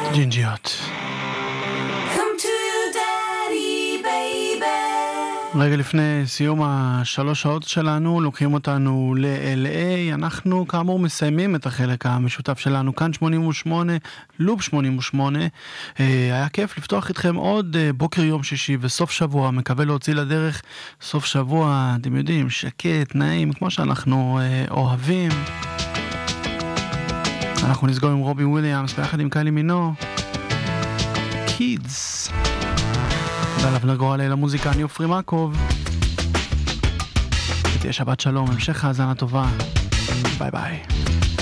ג'ינג'יות. רגע לפני סיום 3 שעות שלנו, לוקחים אותנו ל-LA. אנחנו כאמור מסיימים את החלק המשותף שלנו כאן 88, לופ 88. היה כיף לפתוח איתכם עוד בוקר יום שישי וסוף שבוע, מקווה להוציא לדרך סוף שבוע, אתם יודעים, שקט, נעים, כמו שאנחנו אוהבים. אנחנו נסגור עם רובי וויליאמס ביחד עם קיילי מינו, קידס. ועליו נגור עלי למוזיקה, אני אופרי מקוב. שתהיה שבת שלום, המשך האזנה טובה. ביי ביי.